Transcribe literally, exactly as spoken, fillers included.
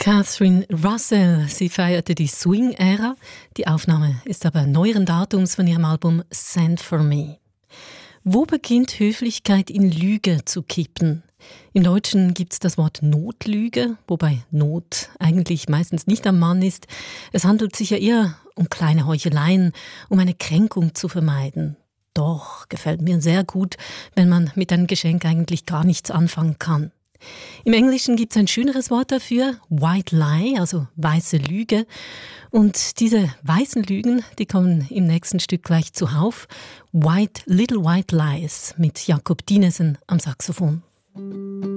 Catherine Russell, sie feierte die Swing-Ära. Die Aufnahme ist aber neueren Datums von ihrem Album Send for Me. Wo beginnt Höflichkeit in Lüge zu kippen? Im Deutschen gibt es das Wort Notlüge, wobei Not eigentlich meistens nicht am Mann ist. Es handelt sich ja eher um kleine Heucheleien, um eine Kränkung zu vermeiden. Doch, gefällt mir sehr gut, wenn man mit einem Geschenk eigentlich gar nichts anfangen kann. Im Englischen gibt es ein schöneres Wort dafür, White Lie, also weiße Lüge. Und diese weißen Lügen, die kommen im nächsten Stück gleich zuhauf. White Little White Lies mit Jakob Dinesen am Saxophon.